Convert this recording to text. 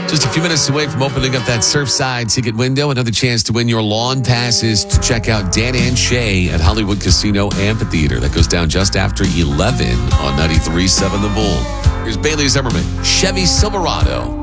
Just a few minutes away from opening up that Surfside ticket window. Another chance to win your lawn passes to check out Dan and Shay at Hollywood Casino Amphitheater. That goes down just after 11 on 93.7 The Bull. Here's Bailey Zimmerman, Chevy Silverado.